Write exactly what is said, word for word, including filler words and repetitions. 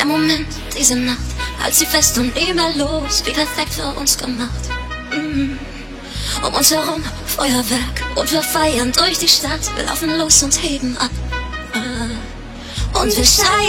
Der Moment, diese Nacht, halt sie fest und nie mehr los, wie perfekt für uns gemacht. Mm. Um uns herum Feuerwerk und wir feiern durch die Stadt. Wir laufen los und heben ab. Ah. Und wir steigen